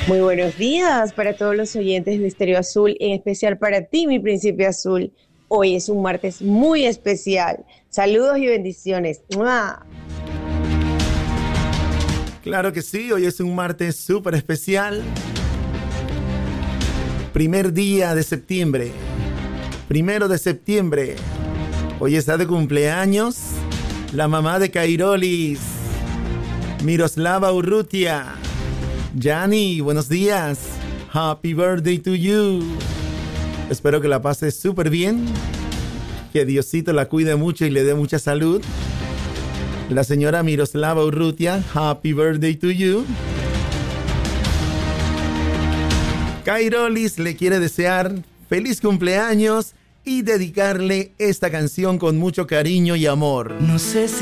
Muy buenos días para todos los oyentes de Estéreo Azul, en especial para ti, mi príncipe azul. Hoy es un martes muy especial. Saludos y bendiciones. ¡Mua! Claro que sí, hoy es un martes súper especial. Primer día de septiembre. 1 de septiembre. Hoy está de cumpleaños la mamá de Kairolis, Miroslava Urrutia. Yani, buenos días. Happy birthday to you. Espero que la pases súper bien. Que Diosito la cuide mucho y le dé mucha salud. La señora Miroslava Urrutia, happy birthday to you. Kairolis le quiere desear feliz cumpleaños y dedicarle esta canción con mucho cariño y amor. No sé si